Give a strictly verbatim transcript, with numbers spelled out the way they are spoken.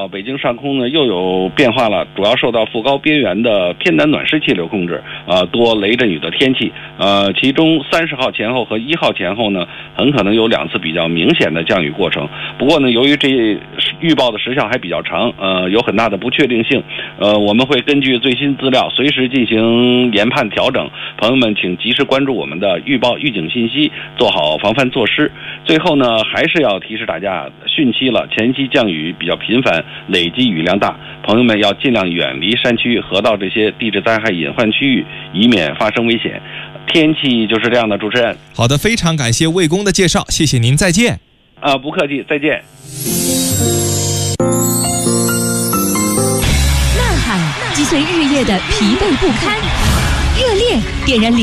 北京上空呢又有变化了，主要受到副高边缘的偏南暖湿气流控制，呃，多雷阵雨的天气。呃，其中三十号前后和一号前后呢，很可能有两次比较明显的降雨过程。不过呢，由于这预报的时效还比较长，呃，有很大的不确定性，呃，我们会根据最新资料随时进行研判调整。朋友们，请及时关注我们的预报预警信息，做好防范措施。最后呢，还是要提示大家，汛期了，前期降雨比较频繁，累积雨量大，朋友们要尽量远离山区、河道这些地质灾害隐患区域，以免发生危险。天气就是这样的，主持人。 好的，非常感谢魏工的介绍，谢谢您，再见。 啊，不客气，再见。 呐喊击碎日夜的疲惫不堪，热烈点燃